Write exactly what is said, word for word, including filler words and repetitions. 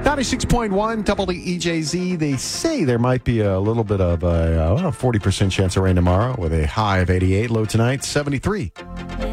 ninety-six point one W E J Z. They say there might be a little bit of a uh, forty percent chance of rain tomorrow with a high of eighty-eight, low tonight seventy-three.